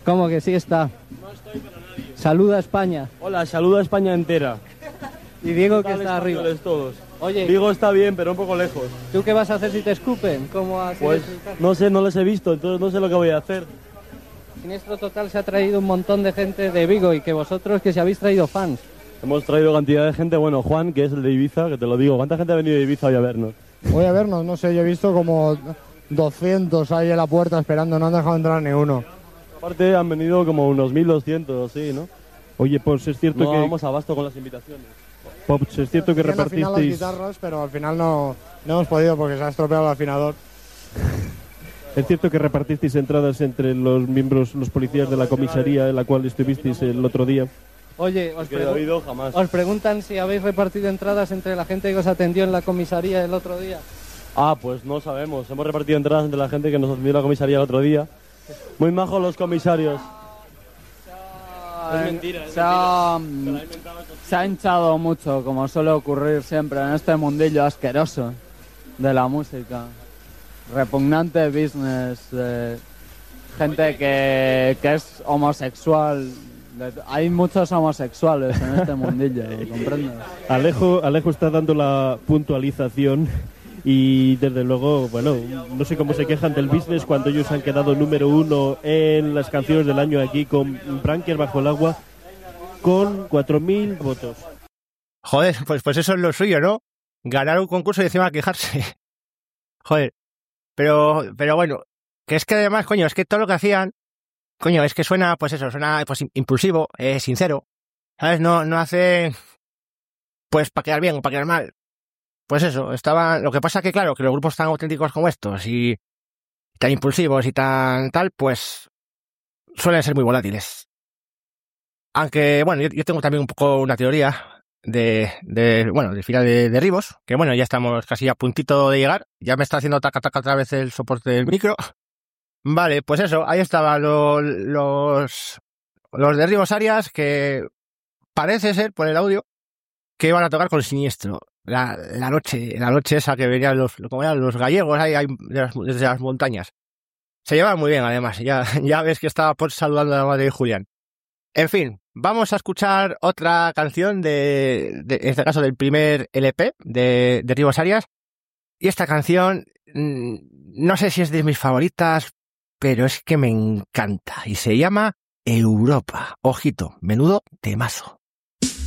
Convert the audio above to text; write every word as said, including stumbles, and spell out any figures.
¿Cómo que sí está? No estoy para nadie. Saluda a España. Hola, saluda a España entera. Y Diego que ¿Qué tal, está arriba. españoles todos? Oye, Vigo está bien, pero un poco lejos. ¿tú qué vas a hacer si te escupen? ¿Cómo así Pues resulta? no sé, no les he visto, entonces no sé lo que voy a hacer. Siniestro Total se ha traído un montón de gente de Vigo y que vosotros que si habéis traído fans. Hemos traído cantidad de gente, bueno, Juan, que es el de Ibiza, que te lo digo. ¿Cuánta gente ha venido de Ibiza hoy a vernos? Voy a vernos, no sé, yo he visto como doscientos ahí en la puerta esperando, no han dejado entrar ni uno. Aparte han venido como unos mil doscientos, sí, ¿no? Oye, pues es cierto No que vamos a abasto con las invitaciones. Pops, es cierto que Querían afinar las repartisteis guitarras, pero al final no, no hemos podido porque se ha estropeado el afinador. es cierto que repartisteis entradas entre los miembros, los policías de la comisaría en la cual estuvisteis el otro día. Oye, os, Que he pregu- oído jamás. os preguntan si habéis repartido entradas entre la gente que os atendió en la comisaría el otro día. Ah, pues no sabemos. Hemos repartido entradas entre la gente que nos atendió en la comisaría el otro día. Muy majos los comisarios. Es mentira, es se, ha, mentira. Se la ha inventado el se ha hinchado mucho, como suele ocurrir siempre en este mundillo asqueroso de la música. Repugnante business, de gente que, que es homosexual. De- hay muchos homosexuales en este mundillo, ¿comprendes? Alejo, Alejo está dando la puntualización y desde luego, bueno, no sé cómo se quejan del business cuando ellos han quedado número uno en las canciones del año aquí con Branquias bajo el agua con cuatro mil votos. Joder, pues, pues eso es lo suyo, ¿no? Ganar un concurso y encima quejarse. Joder. Pero, pero bueno, que es que además, coño, es que todo lo que hacían, coño, es que suena, pues eso, suena pues impulsivo, eh, sincero, ¿sabes? No, no hace, pues para quedar bien o para quedar mal. Pues eso, estaba, lo que pasa que claro, que los grupos tan auténticos como estos y tan impulsivos y tan tal, pues suelen ser muy volátiles. Aunque, bueno, yo, yo tengo también un poco una teoría de, de bueno, del final de Derribos, que bueno, ya estamos casi a puntito de llegar, ya me está haciendo taca taca otra vez el soporte del micro. Vale, pues eso, ahí estaban lo, los, los Derribos Arias, que parece ser, por el audio, que iban a tocar con Siniestro. La, la noche, la noche esa que venían los, como eran los gallegos ahí, ahí de las, desde las montañas. Se llevaban muy bien, además, ya, ya ves que estaba por saludando a la madre de Julián. En fin, vamos a escuchar otra canción de, de en este caso del primer L P de, de Rivos Arias. Y esta canción, mmm, no sé si es de mis favoritas, pero es que me encanta. Y se llama Europa. Ojito, menudo temazo.